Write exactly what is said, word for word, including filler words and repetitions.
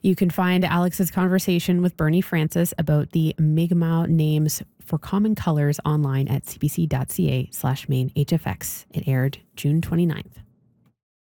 You can find Alex's conversation with Bernie Francis about the Mi'kmaq names for common colors online at cbc.ca slash main HFX. It aired June twenty-ninth.